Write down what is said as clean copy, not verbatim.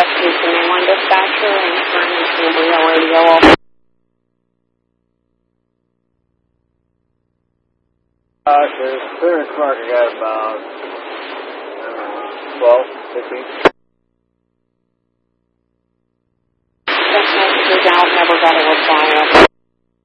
rescue to mainline dispatcher and currently Cambria radio. There's clearance mark I got about 12, 15.